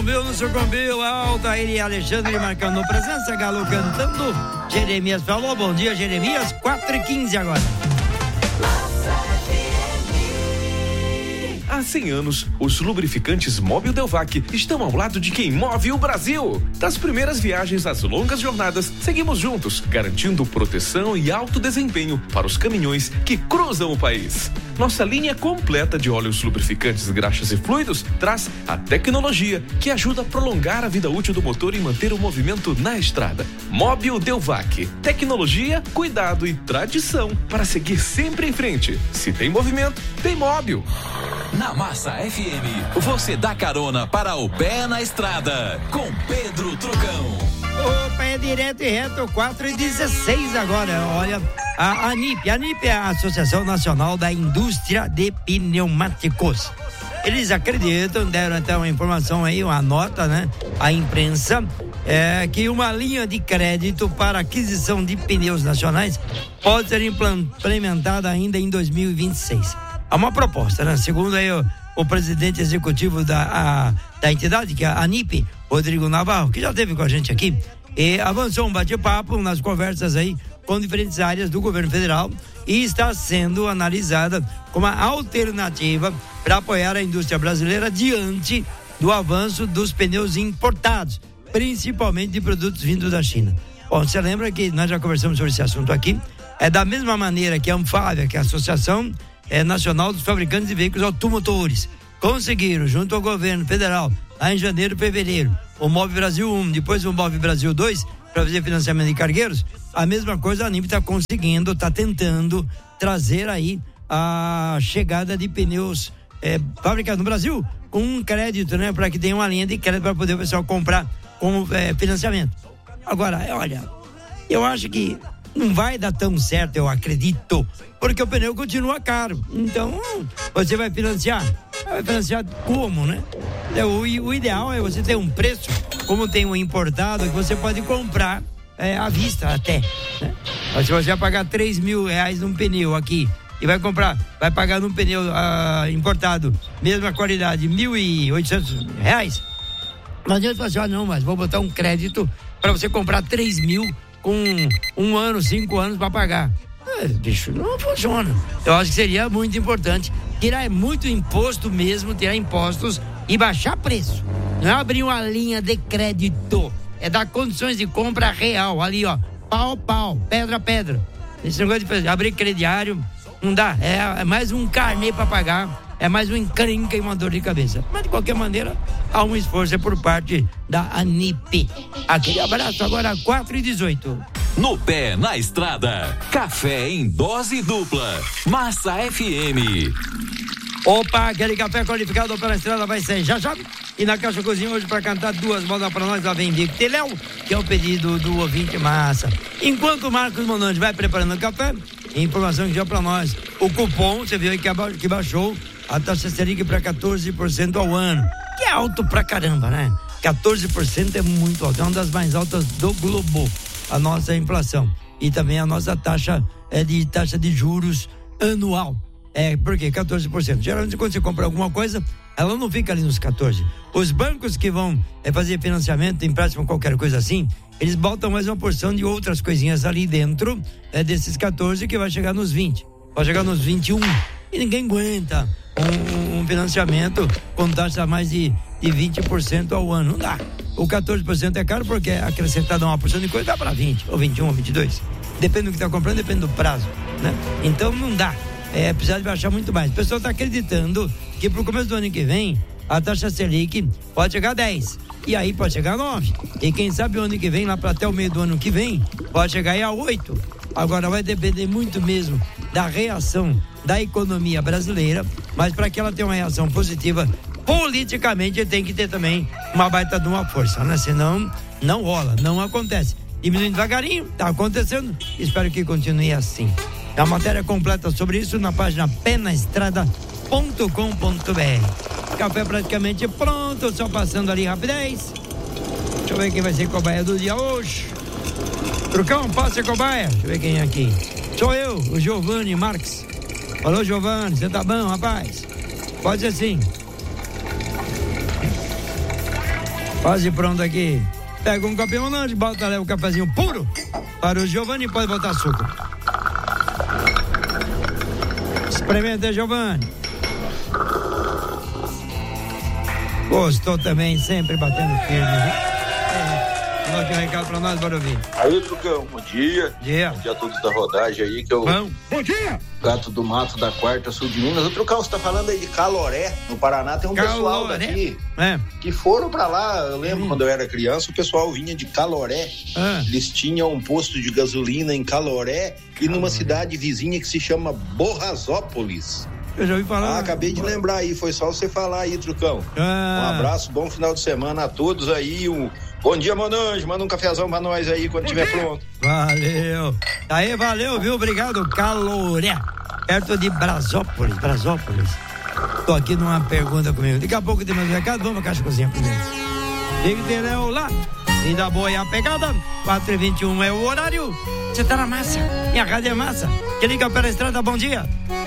No Sucumbio, Altair e Alexandre marcando presença, Galo cantando. Jeremias falou, bom dia, Jeremias, 4h15 agora. Há 100 anos, os lubrificantes Mobil Delvac estão ao lado de quem move o Brasil. Das primeiras viagens às longas jornadas, seguimos juntos, garantindo proteção e alto desempenho para os caminhões que cruzam o país. Nossa linha completa de óleos lubrificantes, graxas e fluidos traz a tecnologia que ajuda a prolongar a vida útil do motor e manter o movimento na estrada. Mobil Delvac. Tecnologia, cuidado e tradição para seguir sempre em frente. Se tem movimento, tem Mobil. Na Massa FM, você dá carona para o Pé na Estrada, com Pedro Trucão. Opa, é direto e reto, 4h16 agora. Olha, a ANIP é a Associação Nacional da Indústria de Pneumáticos. Eles acreditam, deram até uma informação aí, uma nota, né? A imprensa, que uma linha de crédito para aquisição de pneus nacionais pode ser implementada ainda em 2026. Há uma proposta, né? Segundo aí o presidente executivo da entidade, que é a ANIP, Rodrigo Navarro, que já esteve com a gente aqui, e avançou um bate-papo nas conversas aí com diferentes áreas do governo federal e está sendo analisada como uma alternativa para apoiar a indústria brasileira diante do avanço dos pneus importados, principalmente de produtos vindos da China. Bom, você lembra que nós já conversamos sobre esse assunto aqui? É da mesma maneira que a Anfávia, que é a Associação Nacional dos Fabricantes de Veículos Automotores, conseguiram, junto ao governo federal, lá em janeiro e fevereiro, o Move Brasil 1, depois o Move Brasil 2, para fazer financiamento de cargueiros. A mesma coisa a ANIP está conseguindo, está tentando trazer aí a chegada de pneus fabricados no Brasil com um crédito, né, para que tenha uma linha de crédito para poder o pessoal comprar com financiamento. Agora, olha, eu acho que não vai dar tão certo, eu acredito, porque o pneu continua caro. Então, você vai financiar como, né? O ideal é você ter um preço, como tem o importado, que você pode comprar à vista até, né? Mas se você vai pagar R$3.000 num pneu aqui e vai pagar num pneu importado, mesma qualidade, R$1.800, não adianta você falar, não, mas vou botar um crédito para você comprar 3.000 com 1 ano, 5 anos para pagar. Bicho, não funciona. Eu acho que seria muito importante tirar muito imposto mesmo, tirar impostos e baixar preço. Não é abrir uma linha de crédito, é dar condições de compra real, ali ó, pau, pedra. Esse negócio de abrir crediário não dá, é mais um carnê para pagar, é mais um encrenca e uma dor de cabeça. Mas de qualquer maneira, há um esforço por parte da ANIP. Aquele abraço, agora 4h18. No Pé na Estrada, café em dose dupla. Massa FM. Opa, aquele café qualificado para a estrada vai sair já. E na Caixa Cozinha hoje para cantar 2 modas para nós, lá vem Victor Léo, que é o pedido do ouvinte Massa. Enquanto o Marcos Monange vai preparando o café, informação que já para nós. O cupom, você viu aí que baixou a taxa Selic para 14% ao ano, que é alto pra caramba, né? 14% é muito alto, é uma das mais altas do globo, a nossa inflação. E também a nossa taxa de juros anual. Por quê? 14%. Geralmente quando você compra alguma coisa, ela não fica ali nos 14%. Os bancos que vão fazer financiamento, empréstimo, qualquer coisa assim, eles botam mais uma porção de outras coisinhas ali dentro desses 14%, que vai chegar nos 20%. Vai chegar nos 21%. E ninguém aguenta um financiamento com taxa mais de 20% ao ano. Não dá. O 14% é caro porque acrescentado uma porção de coisa dá para 20%, ou 21%, ou 22%. Depende do que está comprando, depende do prazo, né? Então não dá. Precisa de baixar muito mais. O pessoal está acreditando que pro começo do ano que vem a taxa Selic pode chegar a 10%. E aí pode chegar a 9%. E quem sabe o ano que vem, lá para até o meio do ano que vem, pode chegar aí a 8%. Agora vai depender muito mesmo da reação da economia brasileira, mas para que ela tenha uma reação positiva, politicamente tem que ter também uma baita de uma força, né? Senão não rola, não acontece. Diminuindo devagarinho, tá acontecendo, espero que continue assim. A matéria completa sobre isso na página penaestrada.com.br. Café praticamente pronto, só passando ali rapidez. Deixa eu ver quem vai ser cobaia do dia hoje. Trucão, pode ser cobaia? Deixa eu ver quem é aqui. Sou eu, o Giovanni Marques. Alô, Giovanni, você tá bom, rapaz? Pode ser sim. Quase pronto aqui. Pega um copinho Monange, bota ali o cafezinho puro para o Giovanni e pode botar açúcar. Experimenta, Giovanni. Gostou também, sempre batendo firme. Aqui um recado pra nós, bora ouvir. Aí, Trucão, bom dia. Dia. Bom dia a todos da rodagem aí, que eu... Bom dia. Gato do Mato da Quarta Sul de Minas. Ô, Trucão, você tá falando aí de Caloré, no Paraná, tem um pessoal daqui que foram pra lá, eu lembro quando eu era criança, o pessoal vinha de Caloré, eles tinham um posto de gasolina em Caloré e numa cidade vizinha que se chama Borrazópolis. Eu já ouvi falar. Acabei de lembrar aí, foi só você falar aí, Trucão. Um abraço, bom final de semana a todos aí, bom dia, Monange, manda um cafezão pra nós aí quando estiver pronto. Valeu. Aí, valeu, viu? Obrigado, Caloré, perto de Brasópolis. Tô aqui numa pergunta comigo. Daqui a pouco tem mais um recado, vamos à Caixa Cozinha primeiro. Ligue lá, vida boa e a pegada, 4h21 é o horário. Você tá na massa, minha rádio é massa. Que liga pela estrada, bom dia.